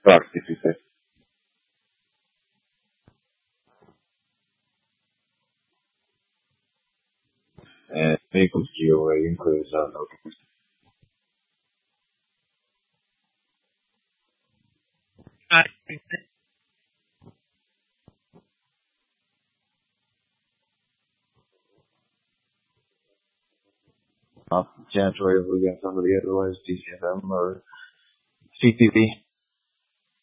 artifice. Nei così io in questa janitorial against somebody otherwise DCFM or CTV.